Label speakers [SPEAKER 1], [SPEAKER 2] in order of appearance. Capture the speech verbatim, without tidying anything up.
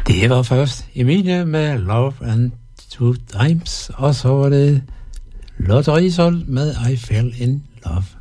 [SPEAKER 1] Det var først Emilie med Love and Two Times, og så var det Lotte Risol med I Fell in Love.